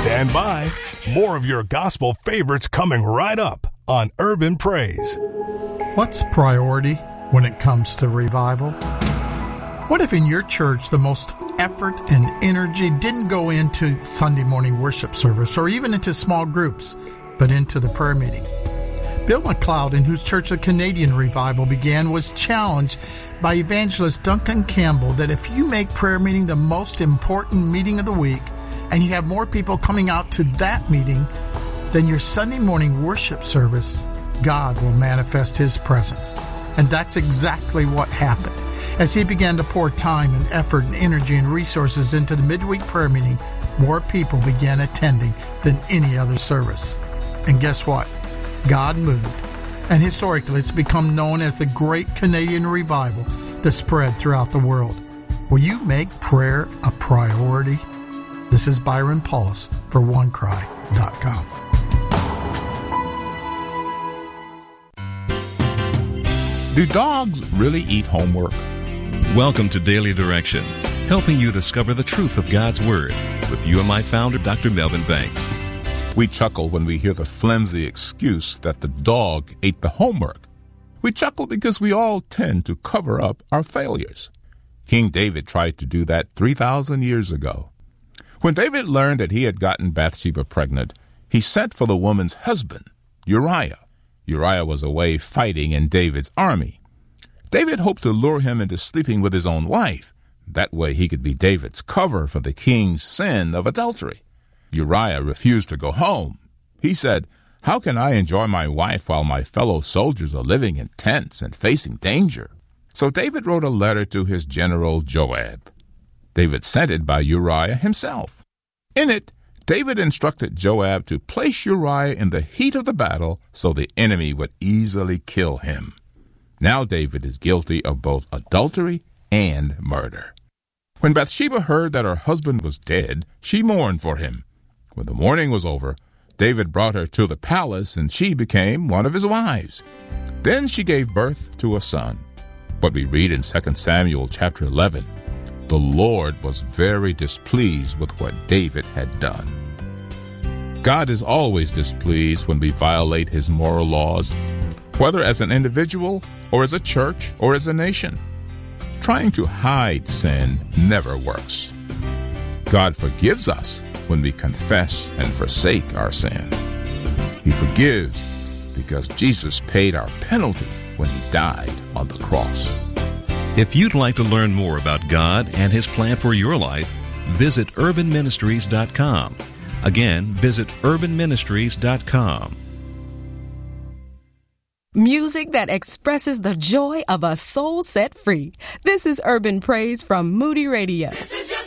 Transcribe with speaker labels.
Speaker 1: Stand by. More of your gospel favorites coming right up on Urban Praise.
Speaker 2: What's priority when it comes to revival? What if in your church the most effort and energy didn't go into Sunday morning worship service or even into small groups, but into the prayer meeting? Bill McLeod, in whose church the Canadian revival began, was challenged by evangelist Duncan Campbell that if you make prayer meeting the most important meeting of the week and you have more people coming out to that meeting than your Sunday morning worship service, God will manifest His presence. And that's exactly what happened. As he began to pour time and effort and energy and resources into the midweek prayer meeting, more people began attending than any other service. And guess what? God moved. And historically, it's become known as the Great Canadian Revival that spread throughout the world. Will you make prayer a priority? This is Byron Paulus for OneCry.com.
Speaker 3: Do dogs really eat homework?
Speaker 4: Welcome to Daily Direction, helping you discover the truth of God's Word with UMI founder Dr. Melvin Banks.
Speaker 3: We chuckle when we hear the flimsy excuse that the dog ate the homework. We chuckle because we all tend to cover up our failures. King David tried to do that 3,000 years ago. When David learned that he had gotten Bathsheba pregnant, he sent for the woman's husband, Uriah. Uriah was away fighting in David's army. David hoped to lure him into sleeping with his own wife. That way he could be David's cover for the king's sin of adultery. Uriah refused to go home. He said, "How can I enjoy my wife while my fellow soldiers are living in tents and facing danger?" So David wrote a letter to his general Joab. David sent it by Uriah himself. In it, David instructed Joab to place Uriah in the heat of the battle so the enemy would easily kill him. Now David is guilty of both adultery and murder. When Bathsheba heard that her husband was dead, she mourned for him. When the mourning was over, David brought her to the palace, and she became one of his wives. Then she gave birth to a son. But we read in 2 Samuel chapter 11, the Lord was very displeased with what David had done. God is always displeased when we violate His moral laws, whether as an individual or as a church or as a nation. Trying to hide sin never works. God forgives us when we confess and forsake our sin. He forgives because Jesus paid our penalty when He died on the cross.
Speaker 4: If you'd like to learn more about God and His plan for your life, visit urbanministries.com. Again, visit urbanministries.com.
Speaker 5: Music that expresses the joy of a soul set free. This is Urban Praise from Moody Radio.